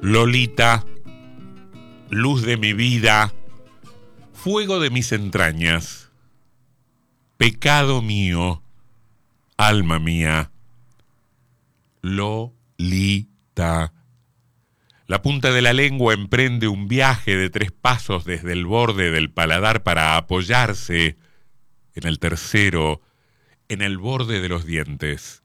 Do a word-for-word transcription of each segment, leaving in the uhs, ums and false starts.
Lolita, luz de mi vida, fuego de mis entrañas, pecado mío, alma mía, Lolita. La punta de la lengua emprende un viaje de tres pasos desde el borde del paladar para apoyarse en el tercero, en el borde de los dientes.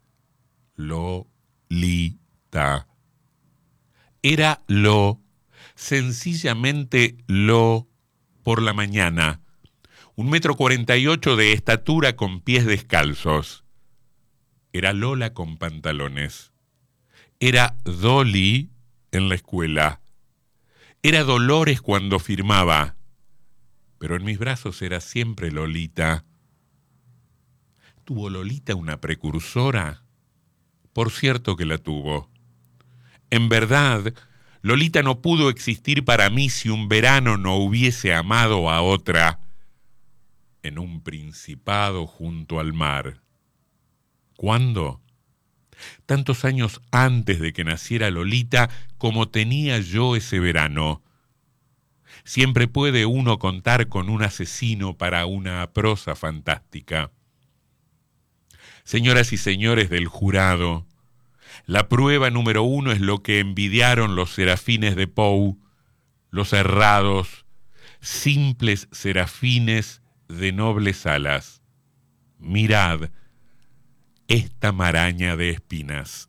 Lolita. Era lo, sencillamente lo, por la mañana. Un metro cuarenta y ocho de estatura con pies descalzos. Era Lola con pantalones. Era Dolly en la escuela. Era Dolores cuando firmaba. Pero en mis brazos era siempre Lolita. ¿Tuvo Lolita una precursora? Por cierto que la tuvo. En verdad, Lolita no pudo existir para mí si un verano no hubiese amado a otra en un principado junto al mar. ¿Cuándo? Tantos años antes de que naciera Lolita como tenía yo ese verano. Siempre puede uno contar con un asesino para una prosa fantástica. Señoras y señores del jurado, la prueba número uno es lo que envidiaron los serafines de Poe, los errados, simples serafines de nobles alas. Mirad esta maraña de espinas.